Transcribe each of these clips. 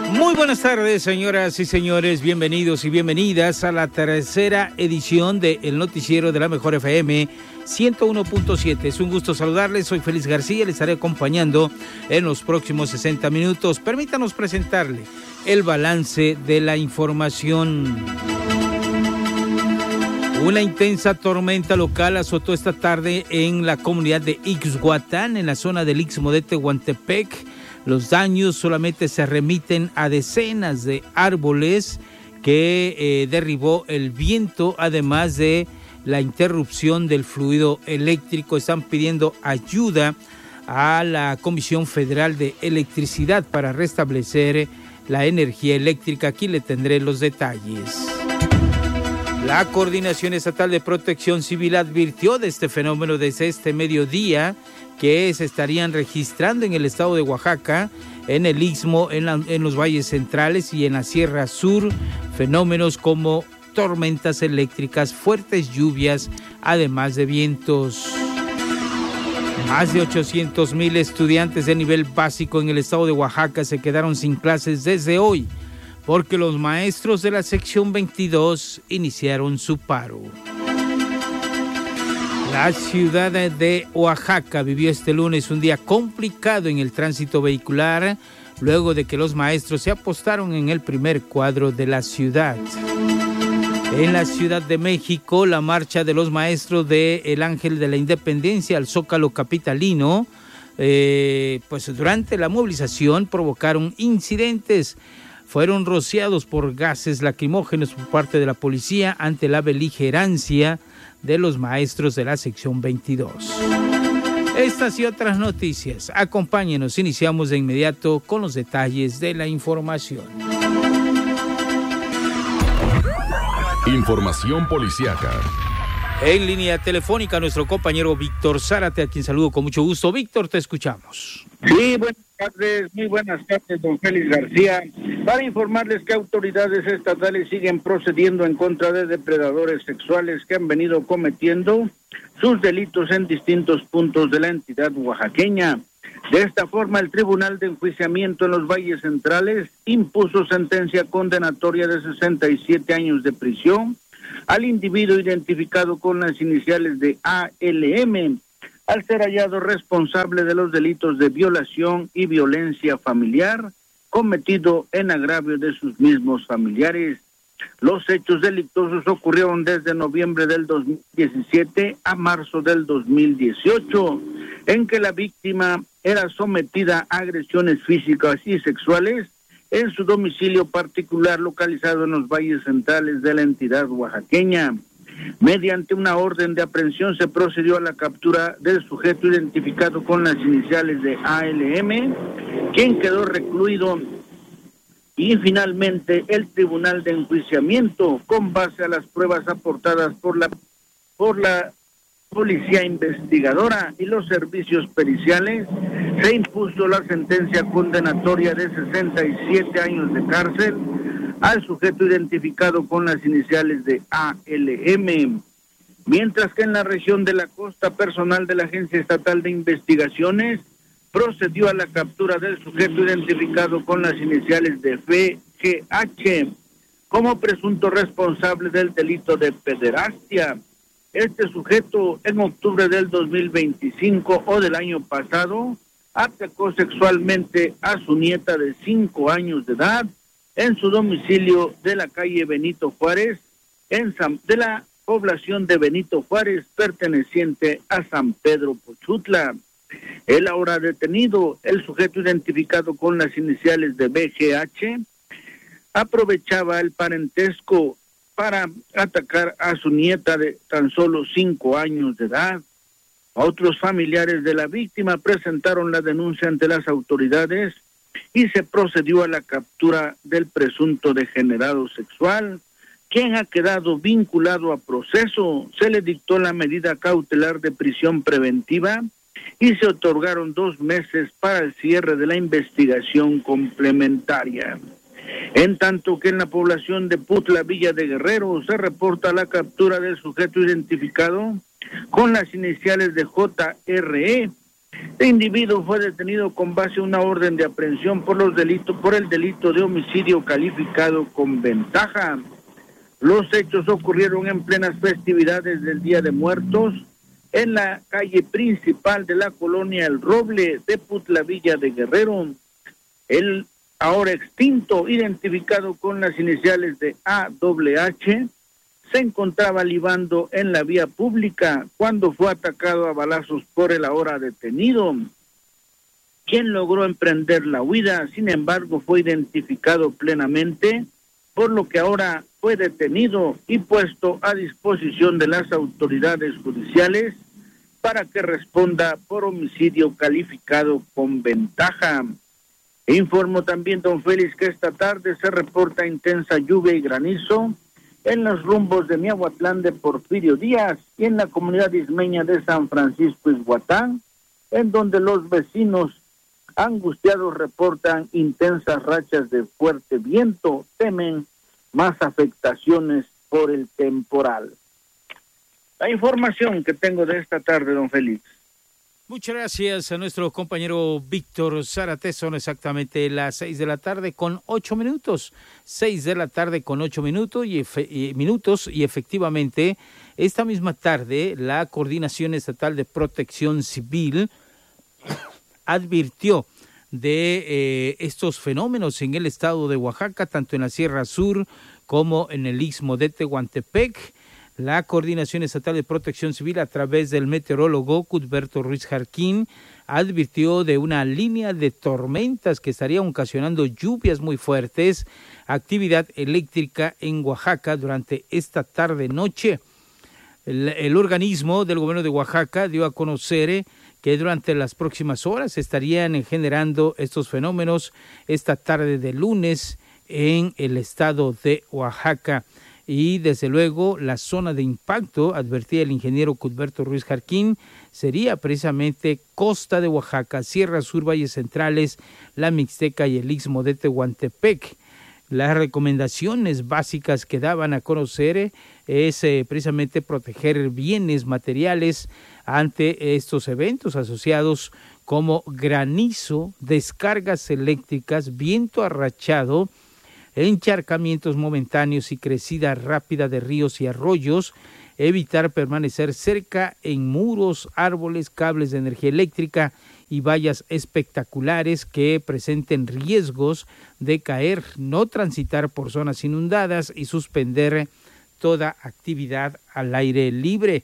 Muy buenas tardes, señoras y señores, bienvenidos y bienvenidas a la tercera edición de El Noticiero de la Mejor FM 101.7. Es un gusto saludarles, soy Félix García, les estaré acompañando en los próximos 60 minutos. Permítanos presentarle el balance de la información. Una intensa tormenta local azotó esta tarde en la comunidad de Ixhuatán, en la zona del Istmo de Tehuantepec. Los daños solamente se remiten a decenas de árboles que derribó el viento, además de la interrupción del fluido eléctrico. Están pidiendo ayuda a la Comisión Federal de Electricidad para restablecer la energía eléctrica. Aquí le tendré los detalles. La Coordinación Estatal de Protección Civil advirtió de este fenómeno desde este mediodía, que se estarían registrando en el estado de Oaxaca, en el Istmo, en los valles centrales y en la Sierra Sur, fenómenos como tormentas eléctricas, fuertes lluvias, además de vientos. Más de 800,000 estudiantes de nivel básico en el estado de Oaxaca se quedaron sin clases desde hoy, porque los maestros de la sección 22 iniciaron su paro. La ciudad de Oaxaca vivió este lunes un día complicado en el tránsito vehicular, luego de que los maestros se apostaron en el primer cuadro de la ciudad. En la Ciudad de México, la marcha de los maestros de El Ángel de la Independencia al Zócalo capitalino, pues durante la movilización provocaron incidentes. Fueron rociados por gases lacrimógenos por parte de la policía ante la beligerancia de los maestros de la sección 22. Estas y otras noticias, acompáñenos, iniciamos de inmediato con los detalles de la información. Información policiaca. En línea telefónica, nuestro compañero Víctor Zárate, a quien saludo con mucho gusto. Víctor, te escuchamos. Sí, buenas tardes, muy buenas tardes, don Félix García. Para informarles que autoridades estatales siguen procediendo en contra de depredadores sexuales que han venido cometiendo sus delitos en distintos puntos de la entidad oaxaqueña. De esta forma, el Tribunal de Enjuiciamiento en los Valles Centrales impuso sentencia condenatoria de 67 años de prisión al individuo identificado con las iniciales de ALM, al ser hallado responsable de los delitos de violación y violencia familiar cometido en agravio de sus mismos familiares. Los hechos delictuosos ocurrieron desde noviembre del 2017 a marzo del 2018, en que la víctima era sometida a agresiones físicas y sexuales en su domicilio particular localizado en los valles centrales de la entidad oaxaqueña. Mediante una orden de aprehensión se procedió a la captura del sujeto identificado con las iniciales de ALM, quien quedó recluido, y finalmente el Tribunal de Enjuiciamiento, con base a las pruebas aportadas por la Policía Investigadora y los servicios periciales, se impuso la sentencia condenatoria de 67 años de cárcel al sujeto identificado con las iniciales de ALM. Mientras que en la región de la costa, personal de la Agencia Estatal de Investigaciones procedió a la captura del sujeto identificado con las iniciales de FGH como presunto responsable del delito de pederastia. Este sujeto, en octubre del 2025 o del año pasado, atacó sexualmente a su nieta de 5 años de edad en su domicilio de la calle Benito Juárez, de la población de Benito Juárez, perteneciente a San Pedro Pochutla. El ahora detenido, el sujeto identificado con las iniciales de BGH, aprovechaba el parentesco para atacar a su nieta de tan solo 5 años de edad. Otros familiares de la víctima presentaron la denuncia ante las autoridades y se procedió a la captura del presunto degenerado sexual, quien ha quedado vinculado a proceso. Se le dictó la medida cautelar de prisión preventiva y se otorgaron 2 meses para el cierre de la investigación complementaria. En tanto que en la población de Putla, Villa de Guerrero, se reporta la captura del sujeto identificado con las iniciales de JRE, El individuo fue detenido con base a una orden de aprehensión por el delito de homicidio calificado con ventaja. Los hechos ocurrieron en plenas festividades del Día de Muertos en la calle principal de la colonia El Roble de Putlavilla de Guerrero. El ahora extinto, identificado con las iniciales de AWH, se encontraba libando en la vía pública cuando fue atacado a balazos por el ahora detenido, quien logró emprender la huida. Sin embargo, fue identificado plenamente, por lo que ahora fue detenido y puesto a disposición de las autoridades judiciales para que responda por homicidio calificado con ventaja. Informó también don Félix que esta tarde se reporta intensa lluvia y granizo en los rumbos de Miahuatlán de Porfirio Díaz y en la comunidad ismeña de San Francisco Ixhuatán, en donde los vecinos angustiados reportan intensas rachas de fuerte viento, temen más afectaciones por el temporal. La información que tengo de esta tarde, don Félix. Muchas gracias a nuestro compañero Víctor Zárate. Son exactamente las 6 de la tarde con 8 minutos. 6 de la tarde con 8 minutos y efectivamente esta misma tarde la Coordinación Estatal de Protección Civil advirtió de estos fenómenos en el estado de Oaxaca, tanto en la Sierra Sur como en el Istmo de Tehuantepec. La Coordinación Estatal de Protección Civil, a través del meteorólogo Cuthberto Ruiz Jarquín, advirtió de una línea de tormentas que estaría ocasionando lluvias muy fuertes, actividad eléctrica en Oaxaca durante esta tarde-noche. El organismo del gobierno de Oaxaca dio a conocer que durante las próximas horas estarían generando estos fenómenos esta tarde de lunes en el estado de Oaxaca. Y desde luego la zona de impacto, advertía el ingeniero Cuthberto Ruiz Jarquín, sería precisamente costa de Oaxaca, Sierra Sur, Valles Centrales, la Mixteca y el Istmo de Tehuantepec. Las recomendaciones básicas que daban a conocer es precisamente proteger bienes materiales ante estos eventos asociados como granizo, descargas eléctricas, viento arrachado, encharcamientos momentáneos y crecida rápida de ríos y arroyos, evitar permanecer cerca en muros, árboles, cables de energía eléctrica y vallas espectaculares que presenten riesgos de caer, no transitar por zonas inundadas y suspender toda actividad al aire libre.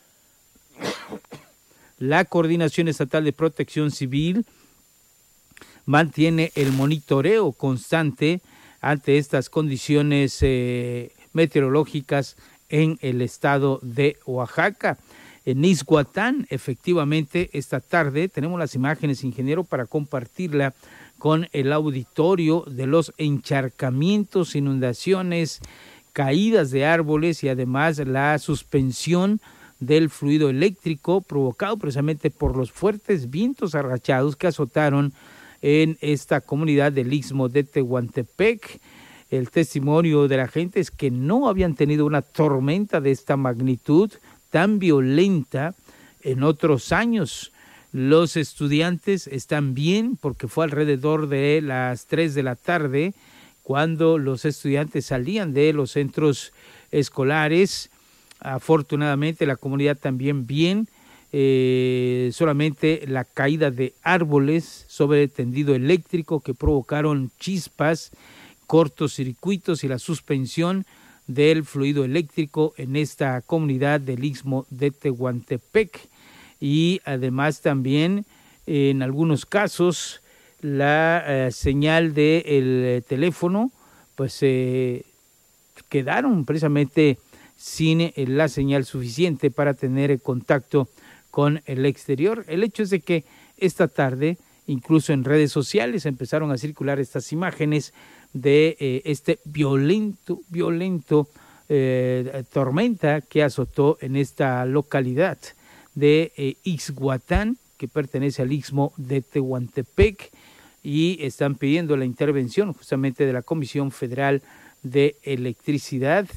La Coordinación Estatal de Protección Civil mantiene el monitoreo constante ante estas condiciones meteorológicas en el estado de Oaxaca. En Ixhuatán, efectivamente, esta tarde tenemos las imágenes, ingeniero, para compartirla con el auditorio de los encharcamientos, inundaciones, caídas de árboles y además la suspensión del fluido eléctrico provocado precisamente por los fuertes vientos arrachados que azotaron en esta comunidad del Istmo de Tehuantepec. El testimonio de la gente es que no habían tenido una tormenta de esta magnitud tan violenta en otros años. Los estudiantes están bien porque fue alrededor de las 3 de la tarde cuando los estudiantes salían de los centros escolares. Afortunadamente la comunidad también bien. Solamente la caída de árboles sobre el tendido eléctrico que provocaron chispas, cortocircuitos y la suspensión del fluido eléctrico en esta comunidad del Istmo de Tehuantepec. Y además también en algunos casos la señal del teléfono pues quedaron precisamente sin la señal suficiente para tener contacto con el exterior. El hecho es de que esta tarde, incluso en redes sociales, empezaron a circular estas imágenes de este violento tormenta que azotó en esta localidad de Ixhuatán, que pertenece al Istmo de Tehuantepec, y están pidiendo la intervención justamente de la Comisión Federal de Electricidad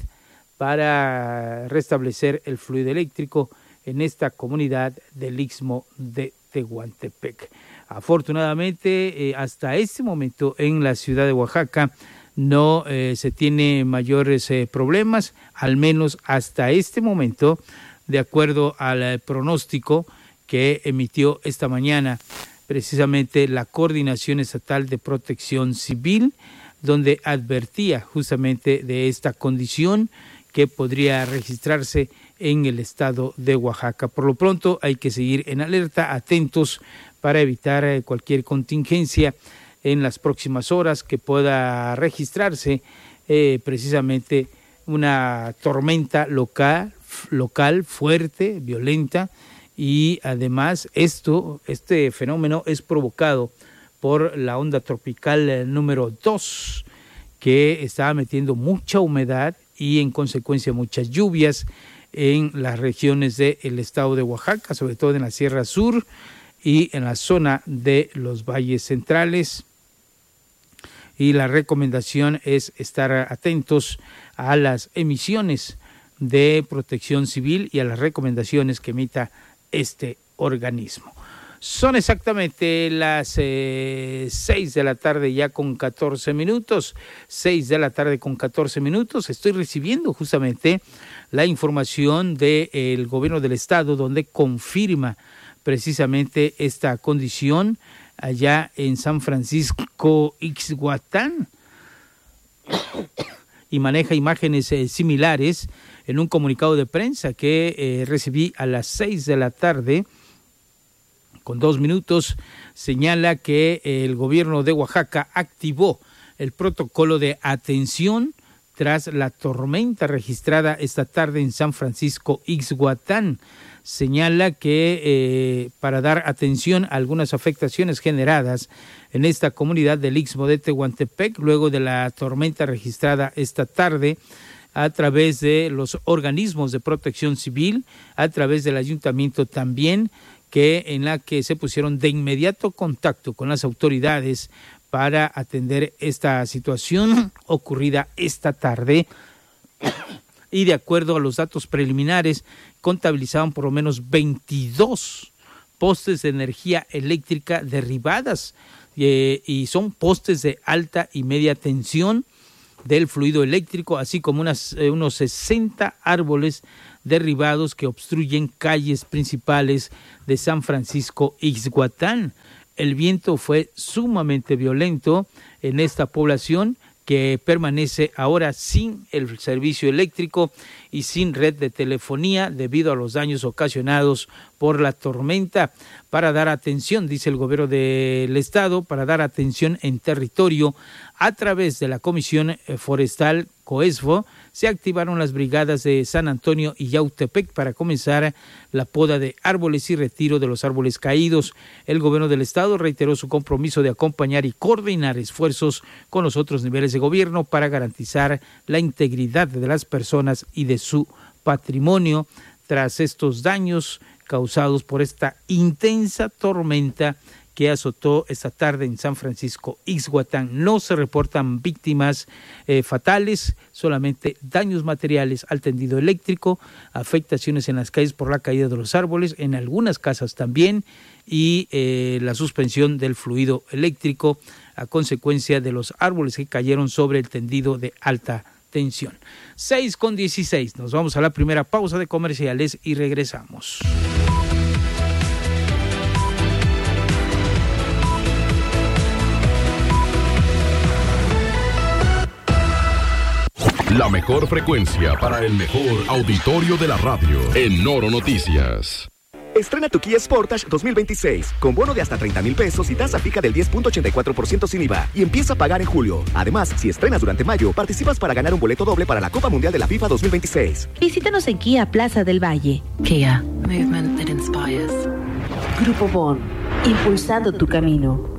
para restablecer el fluido eléctrico en esta comunidad del Istmo de Tehuantepec. Afortunadamente, hasta este momento en la ciudad de Oaxaca no se tiene mayores problemas, al menos hasta este momento, de acuerdo al pronóstico que emitió esta mañana precisamente la Coordinación Estatal de Protección Civil, donde advertía justamente de esta condición que podría registrarse en el estado de Oaxaca. Por lo pronto hay que seguir en alerta, atentos para evitar cualquier contingencia en las próximas horas que pueda registrarse precisamente una tormenta local fuerte, violenta, y además este fenómeno es provocado por la onda tropical número 2, que está metiendo mucha humedad y en consecuencia muchas lluvias en las regiones del estado de Oaxaca, sobre todo en la Sierra Sur y en la zona de los valles centrales. Y la recomendación es estar atentos a las emisiones de Protección Civil y a las recomendaciones que emita este organismo. Son exactamente las 6 de la tarde ya con 14 minutos, 6 de la tarde con 14 minutos. Estoy recibiendo justamente la información del gobierno del estado, donde confirma precisamente esta condición allá en San Francisco Ixhuatán y maneja imágenes similares en un comunicado de prensa que recibí a las 6 de la tarde con 2 minutos. Señala que el gobierno de Oaxaca activó el protocolo de atención tras la tormenta registrada esta tarde en San Francisco Ixhuatán. Señala que para dar atención a algunas afectaciones generadas en esta comunidad del Istmo de Tehuantepec, luego de la tormenta registrada esta tarde, a través de los organismos de protección civil, a través del ayuntamiento también, en la que se pusieron de inmediato contacto con las autoridades para atender esta situación ocurrida esta tarde. Y de acuerdo a los datos preliminares, contabilizaban por lo menos 22 postes de energía eléctrica derribadas, y son postes de alta y media tensión del fluido eléctrico, así como unos 60 árboles derribados que obstruyen calles principales de San Francisco Ixhuatán. El viento fue sumamente violento en esta población, que permanece ahora sin el servicio eléctrico y sin red de telefonía debido a los daños ocasionados por la tormenta. Para dar atención, dice el gobierno del estado, para dar atención en territorio a través de la Comisión Forestal COESFO, se activaron las brigadas de San Antonio y Yautepec para comenzar la poda de árboles y retiro de los árboles caídos. El gobierno del estado reiteró su compromiso de acompañar y coordinar esfuerzos con los otros niveles de gobierno para garantizar la integridad de las personas y de su patrimonio tras estos daños causados por esta intensa tormenta que azotó esta tarde en San Francisco Ixhuatán. No se reportan víctimas fatales, solamente daños materiales al tendido eléctrico, afectaciones en las calles por la caída de los árboles, en algunas casas también, y la suspensión del fluido eléctrico a consecuencia de los árboles que cayeron sobre el tendido de alta tensión. 6:16, nos vamos a la primera pausa de comerciales y regresamos. La mejor frecuencia para el mejor auditorio de la radio en Noro Noticias. Estrena tu Kia Sportage 2026 con bono de hasta 30,000 pesos y tasa fija del 10.84% sin IVA y empieza a pagar en julio. Además, si estrenas durante mayo, participas para ganar un boleto doble para la Copa Mundial de la FIFA 2026. Visítanos en Kia Plaza del Valle. Kia, movement that inspires. Grupo Bon, impulsando tu camino.